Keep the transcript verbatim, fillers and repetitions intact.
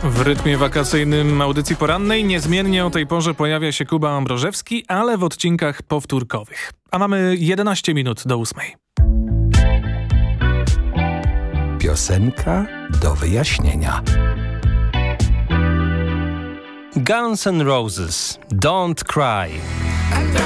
W rytmie wakacyjnym audycji porannej niezmiennie o tej porze pojawia się Kuba Ambrożewski, ale w odcinkach powtórkowych. A mamy jedenaście minut do ósmej. Piosenka do wyjaśnienia. Guns N' Roses, Don't Cry.